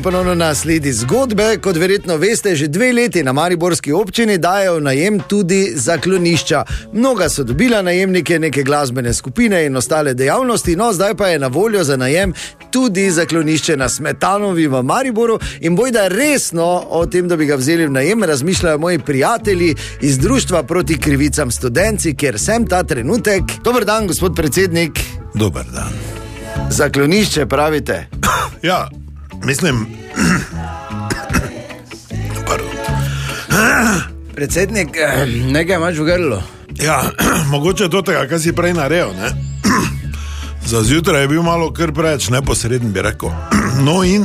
Ponovno nasledi zgodbe, kot verjetno veste, že 2 leti na mariborski občini dajo najem tudi zaklonišča. Mnoga so dobila najemnike, neke glasbene skupine in ostale dejavnosti, no zdaj pa je na voljo za najem tudi zaklonišče na Smetanovi v Mariboru in bojda resno o tem, da bi ga vzeli v najem, razmišljajo moji prijatelji iz Društva proti krivicam Studenci, kjer sem ta trenutek. Dober dan, gospod predsednik. Dober dan. Zaklonišče pravite? Ja, mislim... Predsednik, nekaj imaš v grlu? Ja, mogoče do tega, kaj si prej naredil, ne? Za zjutraj je bil malo kar preveč neposreden, bi rekel. No in...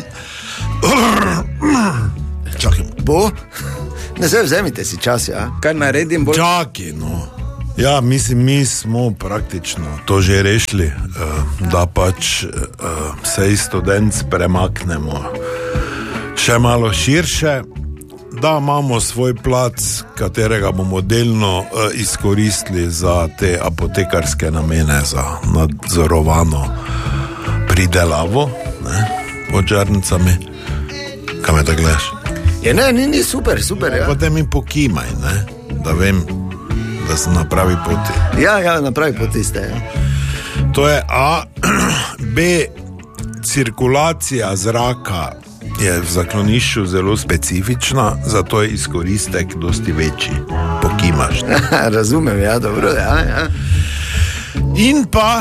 Čakaj. Bo? Ne se vzemite si čas, ja? Kaj naredim bolj? Čakaj, no. Ja, mislim, mi smo praktično to že rešili, da pač se iz Studenc premaknemo še malo širše, da imamo svoj plac, katerega bomo delno izkoristili za te apotekarske namene, za nadzorovano pridelavo, ne, pod žarnicami. Kaj me da gledaš? Ja, ne, ni super, ja. Potem mi pokimaj, ne, da vem, da sem na pravi poti. Ja, na pravi poti ste, ja. To je A. B. Cirkulacija zraka je v zaklonišču zelo specifična, zato je izkoristek dosti večji. Pokimaš, ne? Razumem, ja, dobro, ja. In pa...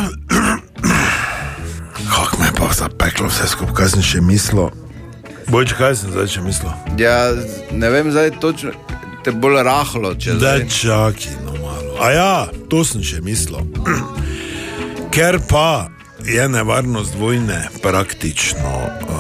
Kako me je pa zapeklo vse skupaj, kaj sem še mislil? Bojč, kaj sem zdaj še mislil? Ja, ne vem zdaj točno... te bolj rahlo, če zdaj... Da čaki, no malo. A ja, to sem še mislil. Ker pa je nevarnost vojne praktično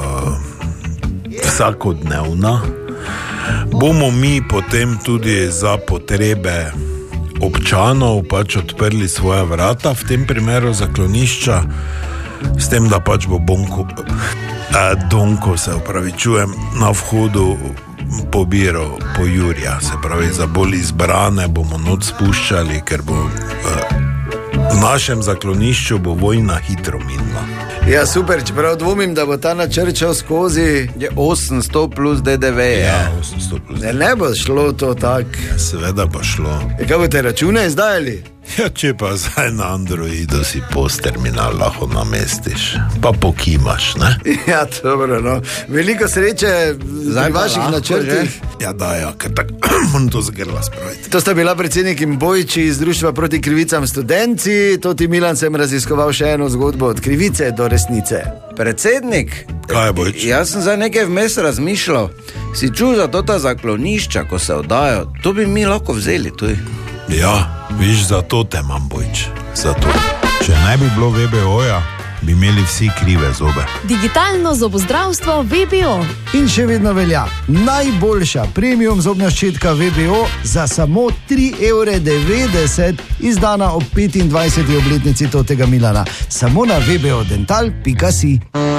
vsakodnevna, bomo mi potem tudi za potrebe občanov pač odprli svoja vrata, v tem primeru zaklonišča, s tem, da pač bo Donko, se opravičujem, na vhodu pobiral po Jurja, se pravi, za bolj izbrane bomo noč spuščali, ker bo v našem zaklonišču bo vojna hitro minila. Ja, super, čeprav dvomim, da bo ta načrt šel skozi. Je 800 plus DDV. Ja, 800 plus DDV. Ne bo šlo to tak. Ja, seveda bo šlo. Kaj boste račune izdajali? Ja, če pa zdaj na Androidu si post-terminal lahko namestiš, pa pokimaš, ne? Ja, dobro, no. Veliko sreče za vaših načrtih. Ja, ker tako moram to zgrla spraviti. To sta bila predsednik in Bojči iz Društva proti krivicam Studenci. Toti Milan sem raziskoval še eno zgodbo od krivice do resnice. Predsednik? Kaj je, Bojč? Jaz sem zdaj nekaj vmes razmišljal. Si čul za ta zaklonišča, ko se oddajo? To bi mi lahko vzeli tuj. Ja, viš, zato te imam, Bojč. Zato. Če ne bi bilo VBO-ja, bi imeli vsi krive zobe. Digitalno zobozdravstvo VBO. In še vedno velja najboljša premium zobna ščetka VBO za samo 3,90 €, izdana ob 25. obletnici totega Milana. Samo na vbodental.si.